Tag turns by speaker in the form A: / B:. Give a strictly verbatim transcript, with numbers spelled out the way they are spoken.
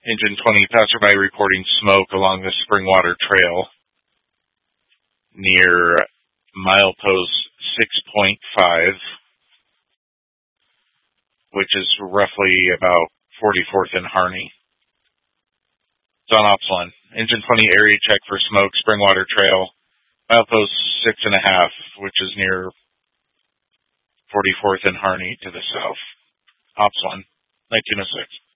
A: Engine twenty, passerby reporting smoke along the Springwater Trail near milepost six point five, which is roughly about forty-fourth and Harney. It's on Ops one. Engine twenty, area check for smoke, Springwater Trail, milepost six and a half, which is near forty-fourth and Harney to the south. Ops one, nineteen oh six.